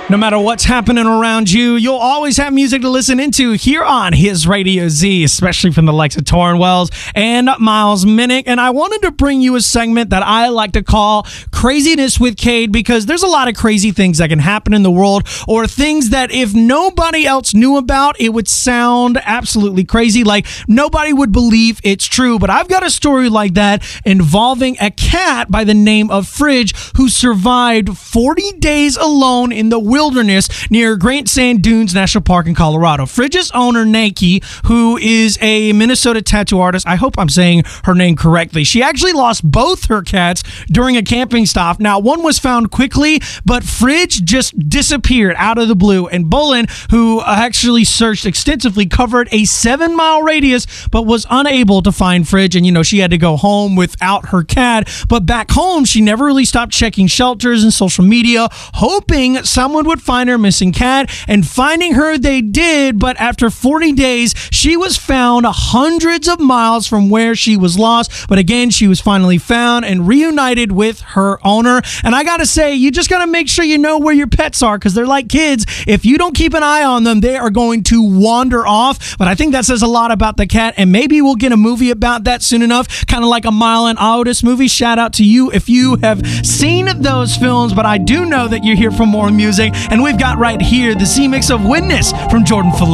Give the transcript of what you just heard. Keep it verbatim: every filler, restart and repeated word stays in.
No matter what's happening around you, you'll always have music to listen into here on His Radio Z, especially from the likes of Torrin Wells and Miles Minnick. And I wanted to bring you a segment that I like to call Craziness with Cade, because there's a lot of crazy things that can happen in the world, or things that if nobody else knew about, it would sound absolutely crazy. Like nobody would believe it's true. But I've got a story like that involving a cat by the name of Fridge, who survived forty days alone in the wilderness near Great Sand Dunes National Park in Colorado. Fridge's owner, Nike, who is a Minnesota tattoo artist, I hope I'm saying her name correctly, she actually lost both her cats during a camping stop. Now, one was found quickly, but Fridge just disappeared out of the blue. And Bullen, who actually searched extensively, covered a seven mile radius, but was unable to find Fridge. And, you know, she had to go home without her cat. But back home, she never really stopped checking shelters and social media, hoping someone would find her missing cat, and finding her they did. But after forty days, she was found hundreds of miles from where she was lost. But again, she was finally found and reunited with her owner. And I gotta say, you just gotta make sure you know where your pets are, because they're like kids. If you don't keep an eye on them, they are going to wander off. But I think that says a lot about the cat, and maybe we'll get a movie about that soon enough, kind of like a Mile and Otis movie. Shout out to you if you have seen those films. But I do know that you're here for more music, and we've got right here the Z-Mix of Witness from Jordan Feliz.